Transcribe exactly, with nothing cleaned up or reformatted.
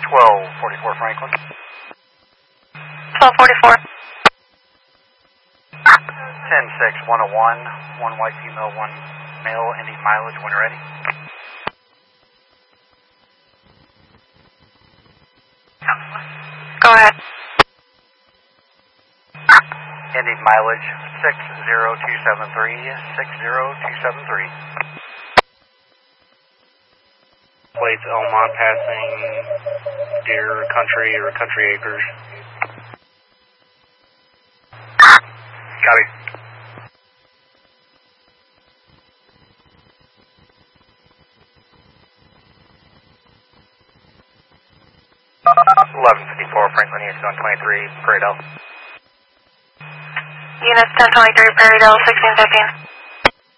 twelve forty-four Franklin. twelve forty-four. ten six one oh one, one white female, one male, Indy mileage when ready. Go ahead. Indy mileage six zero two seven three, six zero two seven three. Plates Elmont passing Deer Country or Country Acres. Copy. eleven fifty-four Franklin, units one twenty-three, Prairie Dell. Units ten twenty-three, Prairie Dell, sixteen fifteen.